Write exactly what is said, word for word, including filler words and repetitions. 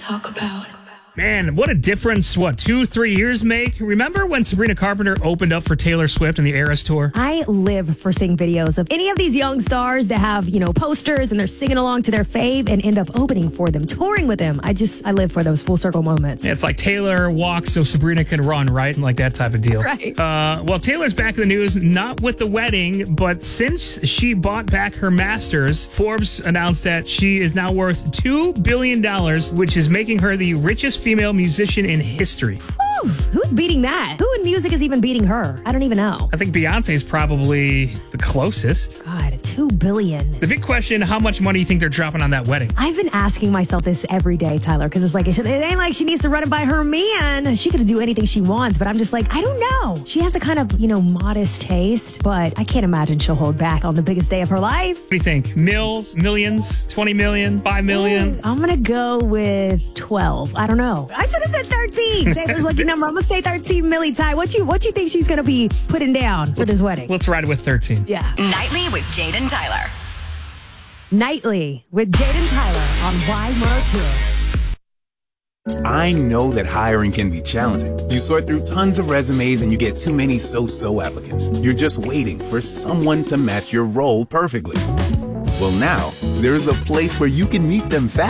talk about. Man, what a difference, what, two, three years make? Remember when Sabrina Carpenter opened up for Taylor Swift in the Eras Tour? I live for seeing videos of any of these young stars that have, you know, posters and they're singing along to their fave and end up opening for them, touring with them. I just, I live for those full circle moments. Yeah, it's like Taylor walks so Sabrina can run, right? And like that type of deal. Right. Uh, well, Taylor's back in the news, not with the wedding, but since she bought back her masters, Forbes announced that she is now worth two billion dollars, which is making her the richest female musician in history. Whew, who's beating that? Who in music is even beating her? I don't even know. I think Beyonce's probably the closest. God, two billion. The big question, how much money do you think they're dropping on that wedding? I've been asking myself this every day, Tyler, because it's like, it ain't like she needs to run it by her man. She could do anything she wants, but I'm just like, I don't know. She has a kind of, you know, modest taste, but I can't imagine she'll hold back on the biggest day of her life. What do you think? Mills, millions, twenty million, five million? Ooh, I'm going to go with twelve. I don't know. I should have said thirteen. Taylor's lucky number. I'm going to say thirteen milli. Ty, what you what you think she's going to be putting down for this wedding? Let's ride it with thirteen. Yeah. Nightly with Jade and Tyler. Nightly with Jade and Tyler on Y one oh two. I know that hiring can be challenging. You sort through tons of resumes and you get too many so-so applicants. You're just waiting for someone to match your role perfectly. Well, now, there's a place where you can meet them fast.